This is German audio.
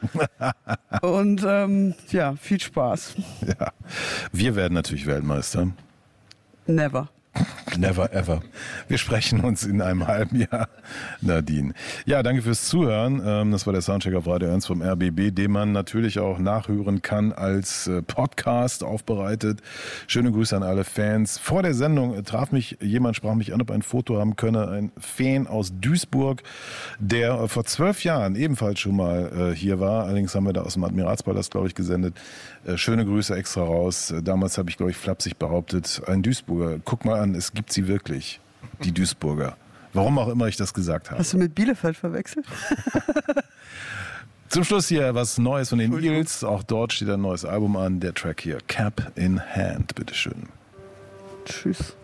Und viel Spaß. Ja, wir werden natürlich Weltmeister. Never. Never ever. Wir sprechen uns in einem halben Jahr, Nadine. Ja, danke fürs Zuhören. Das war der Soundcheck auf Radio 1 vom RBB, den man natürlich auch nachhören kann als Podcast aufbereitet. Schöne Grüße an alle Fans. Vor der Sendung sprach mich an, ob ein Foto haben könne. Ein Fan aus Duisburg, der vor 12 Jahren ebenfalls schon mal hier war. Allerdings haben wir da aus dem Admiralspalast, glaube ich, gesendet. Schöne Grüße extra raus. Damals habe ich, glaube ich, flapsig behauptet, ein Duisburger. Guck mal an, es gibt sie wirklich, die Duisburger. Warum auch immer ich das gesagt habe. Hast du mit Bielefeld verwechselt? Zum Schluss hier was Neues von den Eels. Auch dort steht ein neues Album an. Der Track hier, Cap in Hand. Bitteschön. Tschüss.